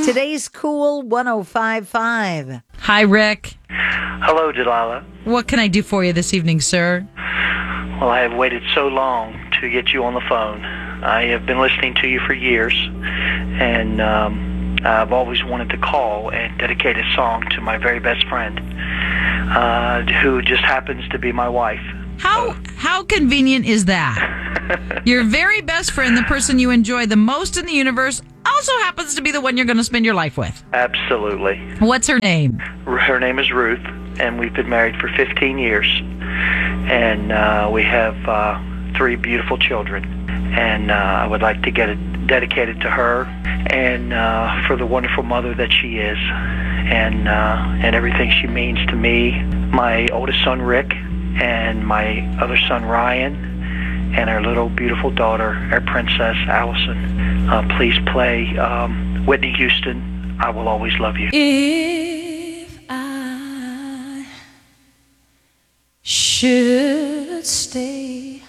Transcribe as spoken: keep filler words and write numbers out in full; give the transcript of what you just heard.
Today's Cool one oh five point five. Hi, Rick. Hello, Delilah. What can I do for you this evening, sir? Well, I have waited so long to get you on the phone. I have been listening to you for years, and um, I've always wanted to call and dedicate a song to my very best friend, uh, who just happens to be my wife. How how convenient is that? Your very best friend, the person you enjoy the most in the universe, also happens to be the one you're going to spend your life with. Absolutely. What's her name? Her name is Ruth, and we've been married for fifteen years, and uh, we have uh, three beautiful children. And uh, I would like to get it dedicated to her and uh, for the wonderful mother that she is, and uh, and everything she means to me, my oldest son Rick, and my other son Ryan, and our little beautiful daughter, our princess Allison. Uh, please play um, Whitney Houston, I Will Always Love You. If I should stay,